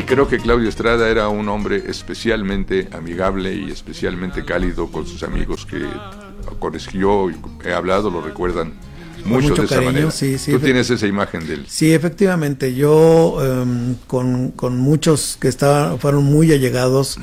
Y creo que Claudio Estrada era un hombre especialmente amigable y especialmente cálido con sus amigos, que con los que yo he hablado lo recuerdan mucho de esa cariño, manera. Sí, Tú tienes esa imagen de él. Sí, efectivamente. Yo con muchos que fueron muy allegados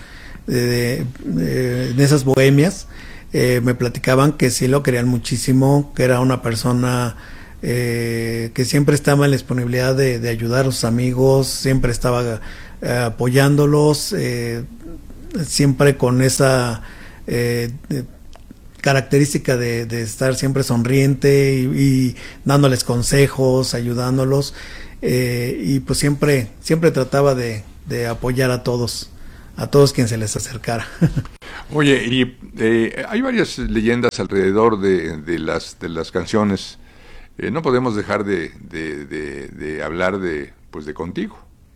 en esas bohemias, me platicaban que sí lo querían muchísimo, que era una persona que siempre estaba en la disponibilidad de ayudar a sus amigos, siempre estaba apoyándolos, siempre con esa característica de estar siempre sonriente y dándoles consejos, ayudándolos, y pues siempre trataba de apoyar a todos quien se les acercara. Oye, y hay varias leyendas alrededor de las canciones. No podemos dejar de hablar de Contigo.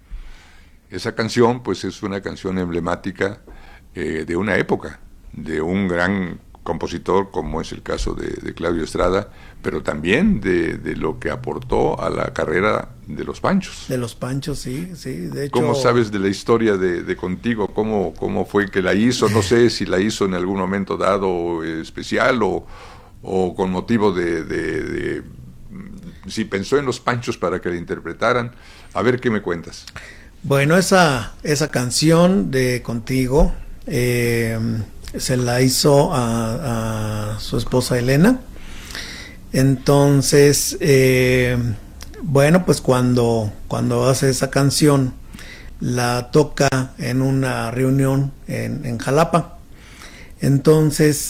Esa canción pues es una canción emblemática de una época, de un gran compositor como es el caso de Claudio Estrada, pero también de lo que aportó a la carrera de los Panchos. De los Panchos, sí, de hecho... ¿Cómo sabes de la historia de Contigo? ¿Cómo fue que la hizo? No sé si la hizo en algún momento dado especial o con motivo de si pensó en los Panchos para que la interpretaran. A ver, ¿qué me cuentas? Bueno, esa canción de Contigo se la hizo a su esposa Elena. Entonces, bueno, pues cuando hace esa canción, la toca en una reunión en Jalapa. Entonces,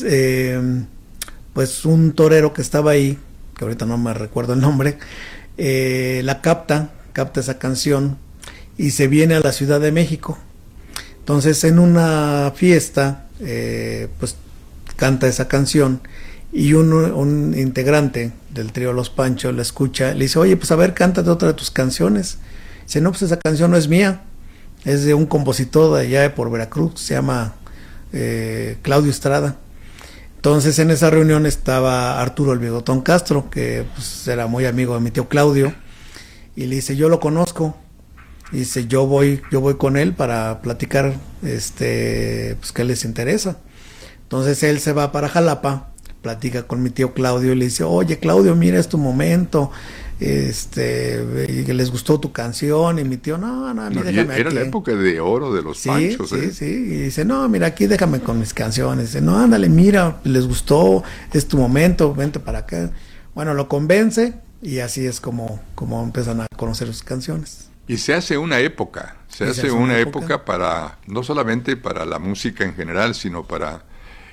pues un torero que estaba ahí, que ahorita no me recuerdo el nombre, la capta esa canción y se viene a la Ciudad de México. Entonces, en una fiesta, pues canta esa canción y un integrante del trío Los Panchos la escucha, le dice: oye, pues a ver, cántate otra de tus canciones. Dice: no, pues esa canción no es mía, es de un compositor de allá de por Veracruz, se llama Claudio Estrada. Entonces en esa reunión estaba Arturo el Bigotón Castro, que pues era muy amigo de mi tío Claudio, y le dice: yo lo conozco. Y dice: yo voy con él para platicar pues qué les interesa. Entonces él se va para Jalapa, platica con mi tío Claudio y le dice: oye, Claudio, mira, es tu momento, y que les gustó tu canción. Y mi tío: no, a mí déjame era aquí. la época de oro de los Panchos. Sí, y dice: no, mira, aquí déjame con mis canciones. Dice: no, ándale, mira, les gustó, es tu momento, vente para acá. Bueno, lo convence y así es como empiezan a conocer sus canciones. Y se hace una época, una época para, no solamente para la música en general, sino para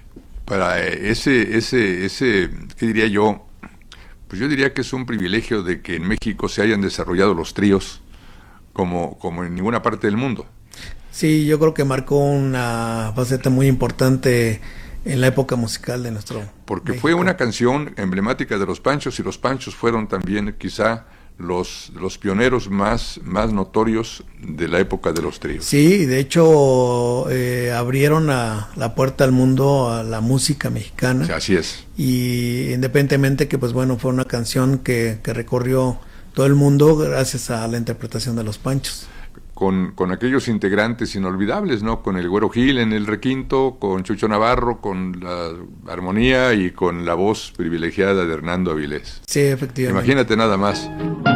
ese, ¿qué diría yo? Pues yo diría que es un privilegio de que en México se hayan desarrollado los tríos como en ninguna parte del mundo. Sí, yo creo que marcó una faceta muy importante en la época musical de nuestro Porque México. Fue una canción emblemática de los Panchos, y los Panchos fueron también quizá los pioneros más notorios de la época de los tríos. Sí, de hecho abrieron la puerta al mundo a la música mexicana. Sí, así es. Y independientemente que pues bueno, fue una canción que recorrió todo el mundo gracias a la interpretación de los Panchos. Con aquellos integrantes inolvidables, ¿no? Con el Güero Gil en el requinto, con Chucho Navarro, con la armonía y con la voz privilegiada de Hernando Avilés. Sí, efectivamente. Imagínate nada más.